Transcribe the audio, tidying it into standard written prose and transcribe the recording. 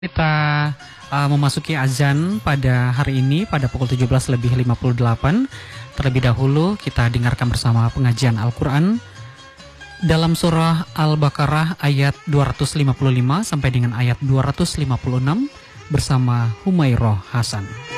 Kita memasuki azan pada hari ini pada pukul 17:58. Terlebih dahulu kita dengarkan bersama pengajian Al-Quran dalam surah Al-Baqarah ayat 255 sampai dengan ayat 256 bersama Humairah Hasan.